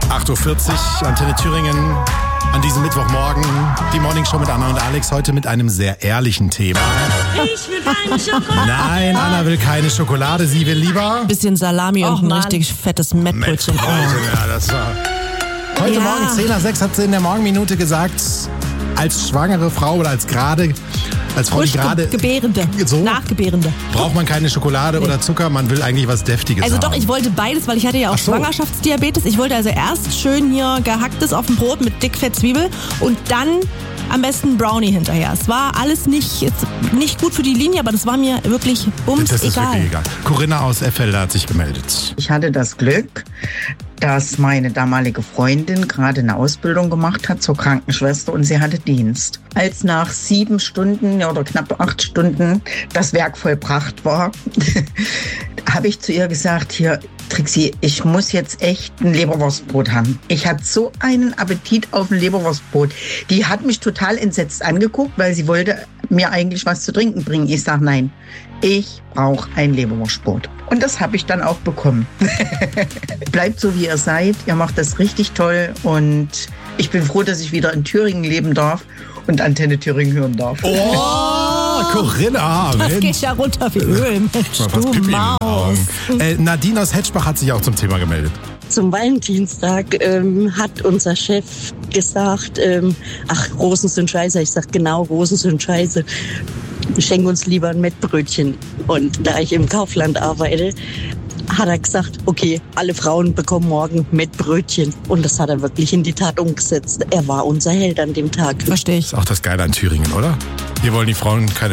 8.40 Uhr, Antenne Thüringen. An diesem Mittwochmorgen die Morningshow mit Anna und Alex. Heute mit einem sehr ehrlichen Thema. Ich will keine Schokolade. Nein, Anna will keine Schokolade. Sie will lieber... Bisschen Salami und ein richtig fettes Mettbrötchen. Ja, das war... Heute Morgen 10:06 hat sie in der Morgenminute gesagt, als schwangere Frau oder als Frau, die gerade... Gebärende, so, Nachgebärende. braucht man keine Schokolade oder Zucker, man will eigentlich was Deftiges haben. Also doch, ich wollte beides, weil ich hatte ja auch Schwangerschaftsdiabetes. Ich wollte also erst schön hier gehacktes auf dem Brot mit dickfett Zwiebel und dann am besten Brownie hinterher. Es war alles nicht gut für die Linie, aber das war mir wirklich Das ist egal. wirklich egal. Corinna aus Effelder hat sich gemeldet. Ich hatte das Glück, dass meine damalige Freundin gerade eine Ausbildung gemacht hat zur Krankenschwester und sie hatte Dienst. Als nach 7 Stunden oder knapp 8 Stunden das Werk vollbracht war, habe ich zu ihr gesagt, hier, Trixi, ich muss jetzt echt ein Leberwurstbrot haben. Ich hatte so einen Appetit auf ein Leberwurstbrot. Die hat mich total entsetzt angeguckt, weil sie wollte mir eigentlich was zu trinken bringen. Ich sage, nein, ich brauche ein Leberwurstbrot. Und das habe ich dann auch bekommen. Bleibt so, wie ihr seid. Ihr macht das richtig toll. Und ich bin froh, dass ich wieder in Thüringen leben darf und Antenne Thüringen hören darf. Oh, Corinna, Das Mensch. geht ja runter wie Öl, Mensch, Was du Pipi in den Maus. Augen. Nadine aus Hetschbach hat sich auch zum Thema gemeldet. Zum Valentinstag hat unser Chef gesagt, ach, Rosen sind scheiße. Ich sag, genau, Rosen sind scheiße. Schenk uns lieber ein Mettbrötchen. Und da ich im Kaufland arbeite, hat er gesagt, okay, alle Frauen bekommen morgen Mettbrötchen. Und das hat er wirklich in die Tat umgesetzt. Er war unser Held an dem Tag. Verstehe ich. Ist auch das Geile an Thüringen, oder? Hier wollen die Frauen keine